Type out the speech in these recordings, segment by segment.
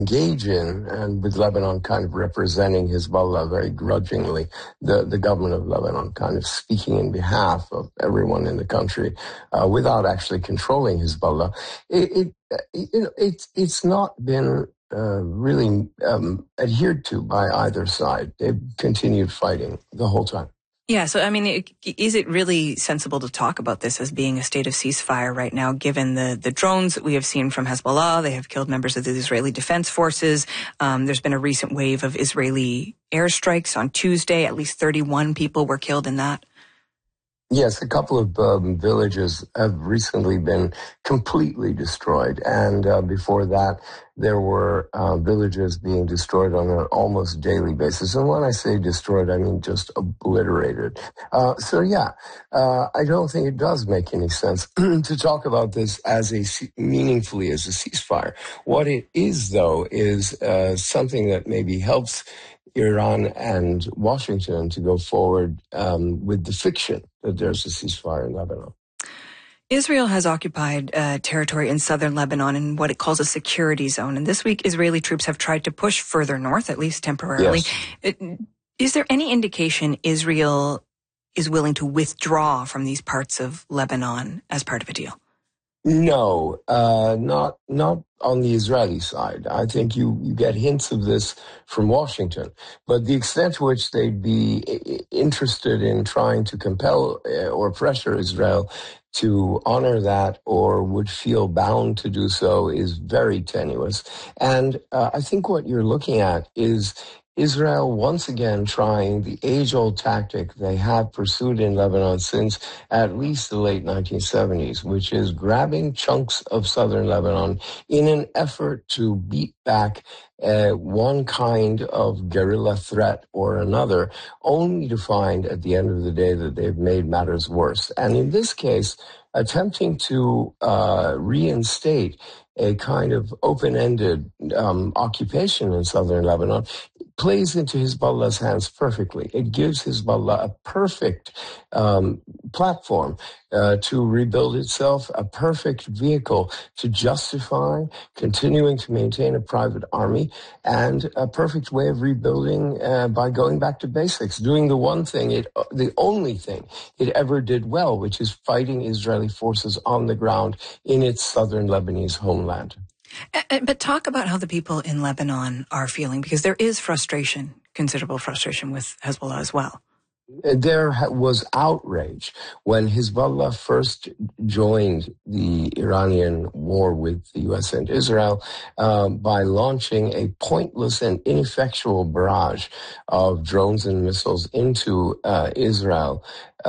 engage in, and with Lebanon kind of representing Hezbollah very grudgingly, the government of Lebanon kind of speaking in behalf of everyone in the country without actually controlling Hezbollah. It's not been really adhered to by either side. They've continued fighting the whole time. Yeah, so I mean, is it really sensible to talk about this as being a state of ceasefire right now, given the drones that we have seen from Hezbollah? They have killed members of the Israeli Defense Forces. There's been a recent wave of Israeli airstrikes on Tuesday. At least 31 people were killed in that. Yes, a couple of villages have recently been completely destroyed. And before that, there were villages being destroyed on an almost daily basis. And when I say destroyed, I mean just obliterated. I don't think it does make any sense to talk about this as meaningfully as a ceasefire. What it is, though, is something that maybe helps Iran and Washington to go forward with the fiction that there's a ceasefire in Lebanon. Israel has occupied territory in southern Lebanon in what it calls a security zone. And this week, Israeli troops have tried to push further north, at least temporarily. Yes. Is there any indication Israel is willing to withdraw from these parts of Lebanon as part of a deal? No, not on the Israeli side. I think you get hints of this from Washington, but the extent to which they'd be interested in trying to compel or pressure Israel to honor that or would feel bound to do so is very tenuous. And I think what you're looking at is Israel once again trying the age-old tactic they have pursued in Lebanon since at least the late 1970s, which is grabbing chunks of southern Lebanon in an effort to beat back one kind of guerrilla threat or another, only to find at the end of the day that they've made matters worse. And in this case, attempting to reinstate a kind of open-ended occupation in southern Lebanon plays into Hezbollah's hands perfectly. It gives Hezbollah a perfect platform to rebuild itself, a perfect vehicle to justify continuing to maintain a private army, and a perfect way of rebuilding by going back to basics, doing the only thing it ever did well, which is fighting Israeli forces on the ground in its southern Lebanese homeland. But talk about how the people in Lebanon are feeling, because there is frustration, considerable frustration with Hezbollah as well. There was outrage when Hezbollah first joined the Iranian war with the U.S. and Israel by launching a pointless and ineffectual barrage of drones and missiles into Israel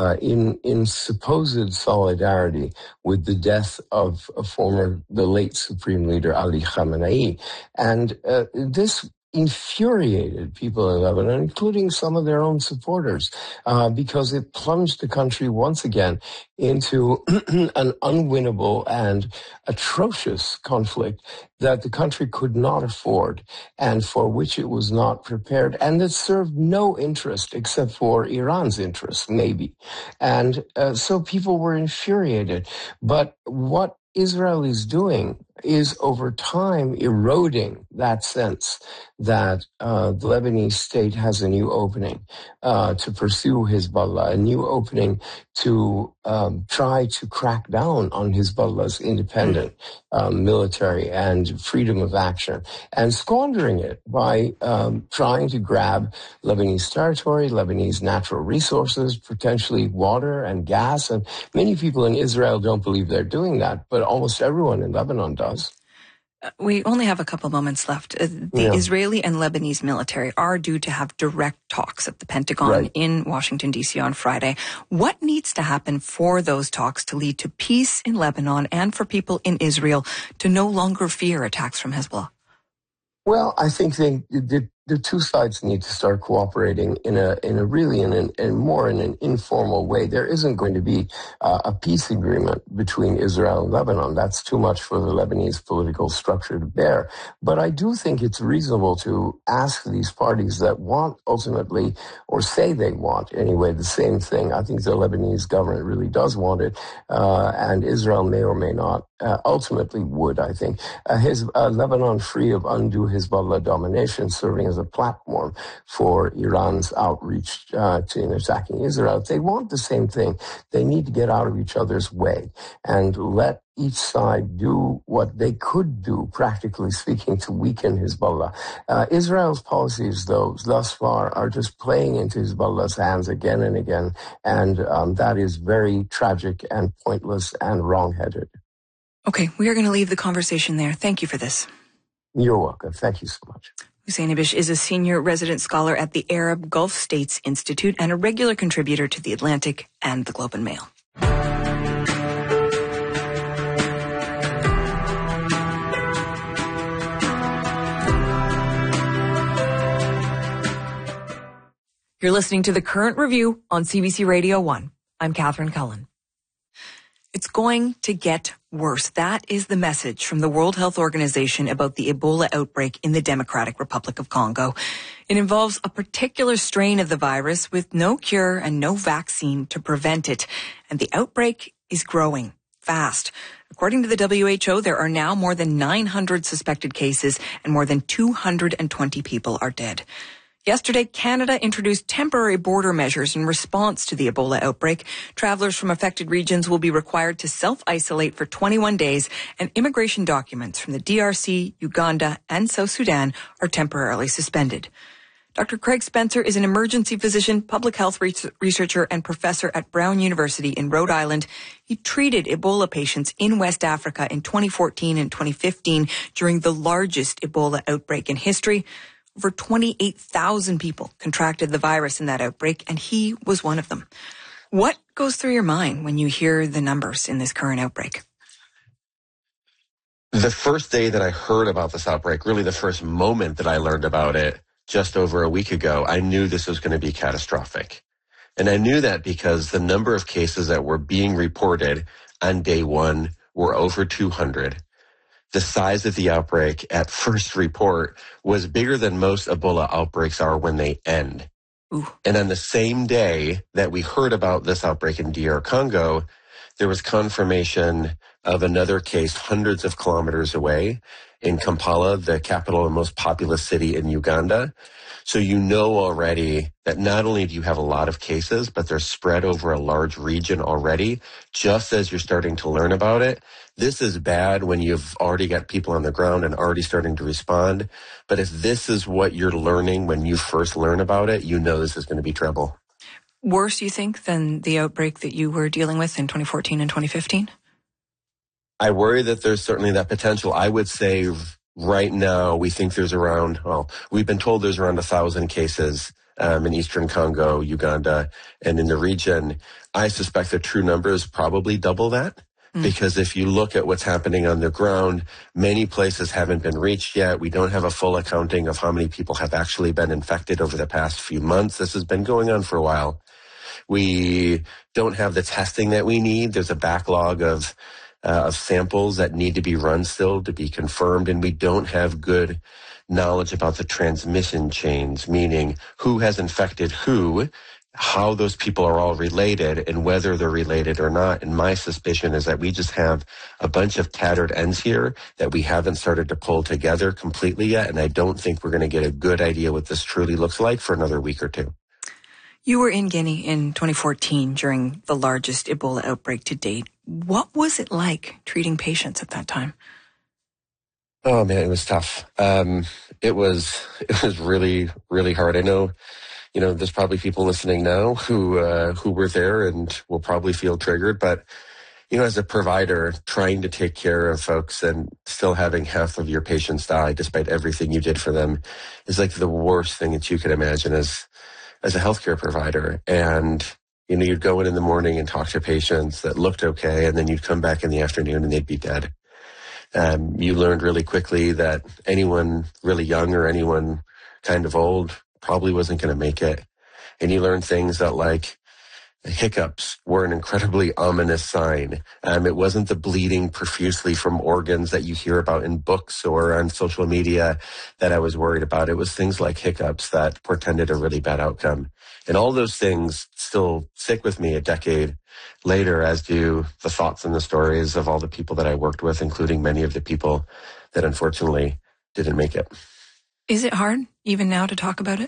in supposed solidarity with the death of the late Supreme Leader Ali Khamenei. And this infuriated people in Lebanon, including some of their own supporters, because it plunged the country once again into an unwinnable and atrocious conflict that the country could not afford and for which it was not prepared, and that served no interest except for Iran's interests, maybe. And so people were infuriated. But what Israel is doing is over time eroding that sense that the Lebanese state has a new opening to pursue Hezbollah, a new opening to try to crack down on Hezbollah's independent military and freedom of action, and squandering it by trying to grab Lebanese territory, Lebanese natural resources, potentially water and gas. And many people in Israel don't believe they're doing that, but almost everyone in Lebanon does. We only have a couple moments left. The Israeli and Lebanese military are due to have direct talks at the Pentagon in Washington, D.C. on Friday. What needs to happen for those talks to lead to peace in Lebanon and for people in Israel to no longer fear attacks from Hezbollah? Well, I think the two sides need to start cooperating in an informal way. There isn't going to be a peace agreement between Israel and Lebanon. That's too much for the Lebanese political structure to bear. But I do think it's reasonable to ask these parties that want ultimately, or say they want anyway, the same thing. I think the Lebanese government really does want it, and Israel may or may not ultimately would, I think. Lebanon free of undue Hezbollah domination, serving as a platform for Iran's outreach in attacking Israel. They want the same thing. They need to get out of each other's way and let each side do what they could do, practically speaking, to weaken Hezbollah. Israel's policies, though, thus far are just playing into Hezbollah's hands again and again, and that is very tragic and pointless and wrong-headed. Okay, we are going to leave the conversation there. Thank you for this. You're welcome. Thank you so much. Hussein Ibish is a senior resident scholar at the Arab Gulf States Institute and a regular contributor to The Atlantic and The Globe and Mail. You're listening to The Current Review on CBC Radio 1. I'm Catherine Cullen. It's going to get worse. That is the message from the World Health Organization about the Ebola outbreak in the Democratic Republic of Congo. It involves a particular strain of the virus with no cure and no vaccine to prevent it. And the outbreak is growing fast. According to the WHO, there are now more than 900 suspected cases and more than 220 people are dead. Yesterday, Canada introduced temporary border measures in response to the Ebola outbreak. Travelers from affected regions will be required to self-isolate for 21 days, and immigration documents from the DRC, Uganda, and South Sudan are temporarily suspended. Dr. Craig Spencer is an emergency physician, public health researcher, and professor at Brown University in Rhode Island. He treated Ebola patients in West Africa in 2014 and 2015 during the largest Ebola outbreak in history. Over 28,000 people contracted the virus in that outbreak, and he was one of them. What goes through your mind when you hear the numbers in this current outbreak? The first day that I heard about this outbreak, really the first moment that I learned about it, just over a week ago, I knew this was going to be catastrophic. And I knew that because the number of cases that were being reported on day one were over 200. The size of the outbreak at first report was bigger than most Ebola outbreaks are when they end. Ooh. And on the same day that we heard about this outbreak in DR Congo, there was confirmation of another case hundreds of kilometers away in Kampala, the capital and most populous city in Uganda. So you know already that not only do you have a lot of cases, but they're spread over a large region already, just as you're starting to learn about it. This is bad when you've already got people on the ground and already starting to respond. But if this is what you're learning when you first learn about it, you know this is going to be trouble. Worse, you think, than the outbreak that you were dealing with in 2014 and 2015? I worry that there's certainly that potential. I would say right now we think there's around, we've been told there's around 1,000 cases in eastern Congo, Uganda, and in the region. I suspect the true number is probably double that. Because if you look at what's happening on the ground, many places haven't been reached yet. We don't have a full accounting of how many people have actually been infected over the past few months. This has been going on for a while. We don't have the testing that we need. There's a backlog of samples that need to be run still to be confirmed, and we don't have good knowledge about the transmission chains, meaning who has infected who, how those people are all related, and whether they're related or not. And my suspicion is that we just have a bunch of tattered ends here that we haven't started to pull together completely yet, and I don't think we're going to get a good idea what this truly looks like for another week or two. You were in Guinea in 2014 during the largest Ebola outbreak to date. What was it like treating patients at that time? Oh man, it was tough. It was really, really hard. I know, there's probably people listening now who were there and will probably feel triggered, but as a provider, trying to take care of folks and still having half of your patients die despite everything you did for them is like the worst thing that you could imagine as a healthcare provider. And, you'd go in the morning and talk to patients that looked okay, and then you'd come back in the afternoon and they'd be dead. You learned really quickly that anyone really young or anyone kind of old probably wasn't going to make it. And you learned things that hiccups were an incredibly ominous sign. It wasn't the bleeding profusely from organs that you hear about in books or on social media that I was worried about. It was things like hiccups that portended a really bad outcome. And all those things still stick with me a decade later, as do the thoughts and the stories of all the people that I worked with, including many of the people that unfortunately didn't make it. Is it hard even now to talk about it?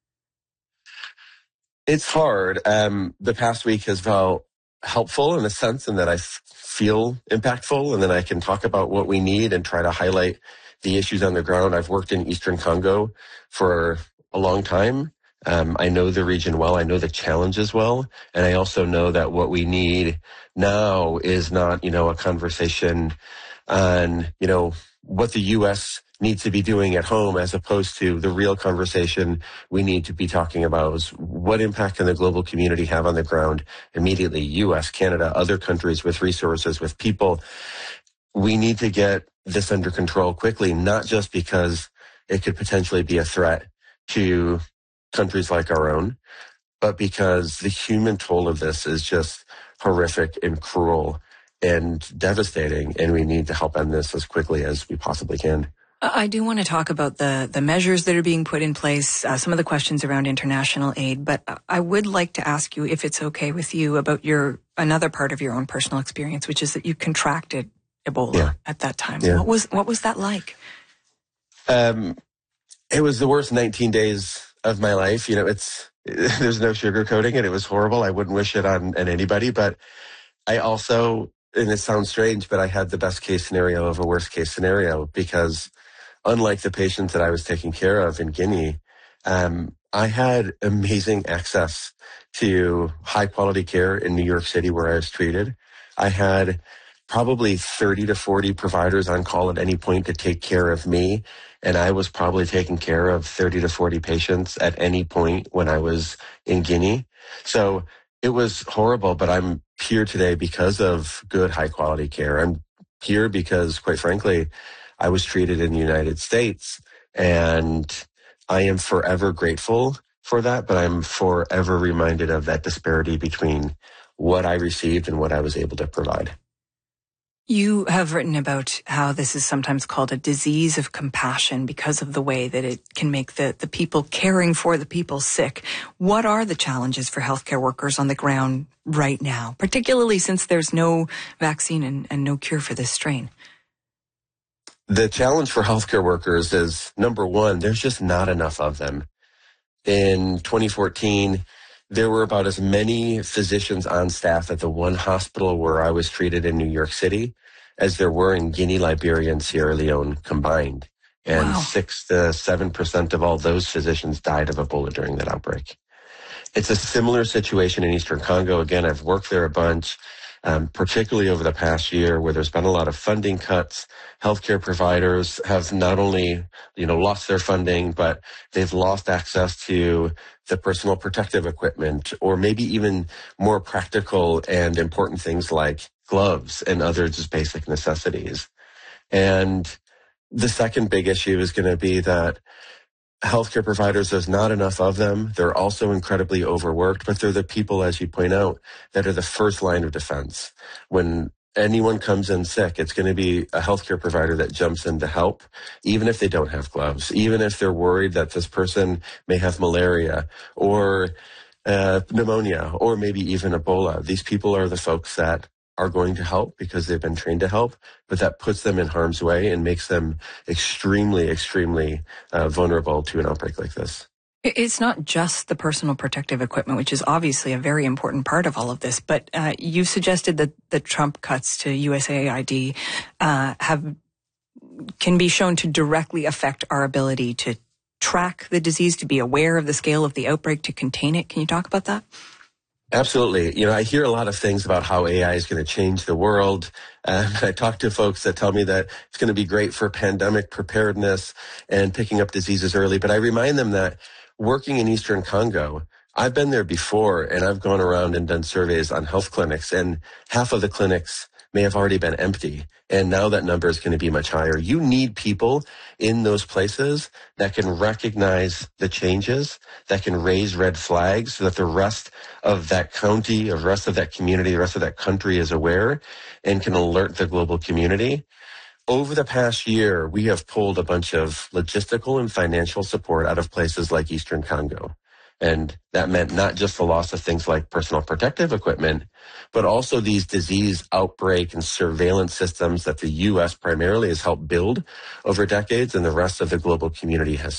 It's hard. The past week has felt helpful in a sense in that I feel impactful, and then I can talk about what we need and try to highlight the issues on the ground. I've worked in Eastern Congo for a long time. I know the region well. I know the challenges well. And I also know that what we need now is not, a conversation on, what the U.S. needs to be doing at home, as opposed to the real conversation we need to be talking about is what impact can the global community have on the ground immediately, U.S., Canada, other countries with resources, with people. We need to get this under control quickly, not just because it could potentially be a threat to countries like our own, but because the human toll of this is just horrific and cruel and devastating, and we need to help end this as quickly as we possibly can. I do want to talk about the measures that are being put in place, some of the questions around international aid, but I would like to ask you, if it's okay with you, about another part of your own personal experience, which is that you contracted Ebola at that time. Yeah. What was that like? It was the worst 19 days of my life. There's no sugarcoating it. It was horrible. I wouldn't wish it on anybody, but I also, and it sounds strange, but I had the best case scenario of a worst case scenario, because unlike the patients that I was taking care of in Guinea, I had amazing access to high quality care in New York City where I was treated. I had probably 30 to 40 providers on call at any point to take care of me. And I was probably taking care of 30 to 40 patients at any point when I was in Guinea. So it was horrible, but I'm here today because of good, high quality care. I'm here because, quite frankly, I was treated in the United States, and I am forever grateful for that, but I'm forever reminded of that disparity between what I received and what I was able to provide. You have written about how this is sometimes called a disease of compassion because of the way that it can make the people caring for the people sick. What are the challenges for healthcare workers on the ground right now, particularly since there's no vaccine and no cure for this strain? The challenge for healthcare workers is, number one, there's just not enough of them. In 2014, there were about as many physicians on staff at the one hospital where I was treated in New York City as there were in Guinea, Liberia, and Sierra Leone combined. And Wow. 6 to 7% of all those physicians died of Ebola during that outbreak. It's a similar situation in Eastern Congo. Again, I've worked there a bunch, particularly over the past year, where there's been a lot of funding cuts. Healthcare providers have not only, lost their funding, but they've lost access to the personal protective equipment, or maybe even more practical and important things like gloves and other just basic necessities. And the second big issue is going to be that healthcare providers, there's not enough of them. They're also incredibly overworked, but they're the people, as you point out, that are the first line of defense. When anyone comes in sick, it's going to be a healthcare provider that jumps in to help, even if they don't have gloves, even if they're worried that this person may have malaria or pneumonia or maybe even Ebola. These people are the folks that are going to help because they've been trained to help, but that puts them in harm's way and makes them extremely, extremely vulnerable to an outbreak like this. It's not just the personal protective equipment, which is obviously a very important part of all of this, but you suggested that the Trump cuts to USAID can be shown to directly affect our ability to track the disease, to be aware of the scale of the outbreak, to contain it. Can you talk about that? Absolutely. I hear a lot of things about how AI is going to change the world. I talk to folks that tell me that it's going to be great for pandemic preparedness and picking up diseases early. But I remind them that working in Eastern Congo, I've been there before, and I've gone around and done surveys on health clinics, and half of the clinics may have already been empty. And now that number is going to be much higher. You need people in those places that can recognize the changes, that can raise red flags so that the rest of that county, the rest of that community, the rest of that country is aware and can alert the global community. Over the past year, we have pulled a bunch of logistical and financial support out of places like Eastern Congo. And that meant not just the loss of things like personal protective equipment, but also these disease outbreak and surveillance systems that the U.S. primarily has helped build over decades and the rest of the global community has